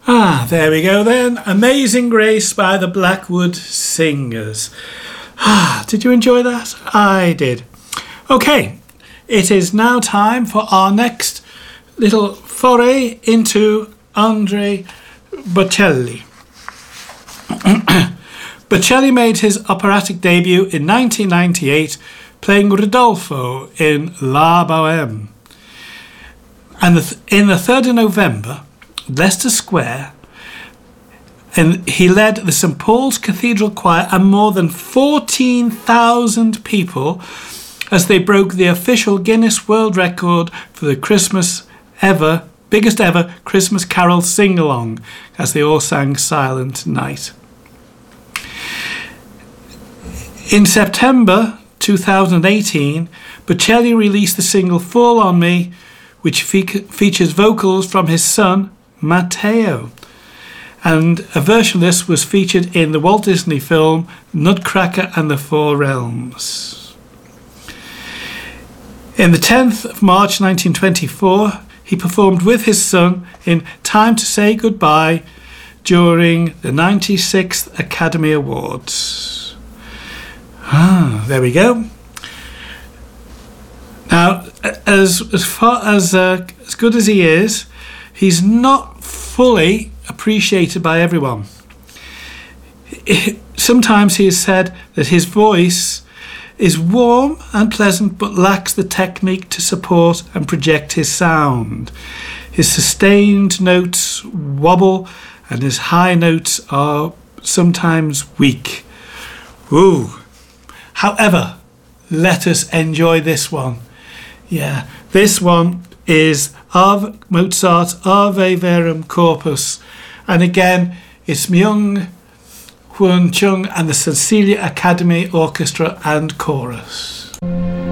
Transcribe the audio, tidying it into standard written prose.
There we go then. Amazing Grace by the Blackwood Singers. Did you enjoy that? I did. Okay, it is now time for our next little foray into Andrea Bocelli. Bocelli made his operatic debut in 1998 playing Rodolfo in La Bohème. And in the 3rd of November, Leicester Square, and he led the St Paul's Cathedral Choir and more than 14,000 people as they broke the official Guinness World Record for the biggest ever Christmas Carol sing-along as they all sang Silent Night. In September 2018, Bocelli released the single Fall On Me, which features vocals from his son Matteo, and a version of this was featured in the Walt Disney film Nutcracker and the Four Realms. In the 10th of March 1924, he performed with his son in Time to Say Goodbye during the 96th Academy Awards. There we go. Now, as good as he is, he's not fully appreciated by everyone. Sometimes he has said that his voice is warm and pleasant but lacks the technique to support and project his sound. His sustained notes wobble and his high notes are sometimes weak. Ooh. However, let us enjoy this one. Yeah, this one is of Mozart's Ave Verum Corpus, and again it's Myung Hwang Chung and the Cecilia Academy Orchestra and Chorus.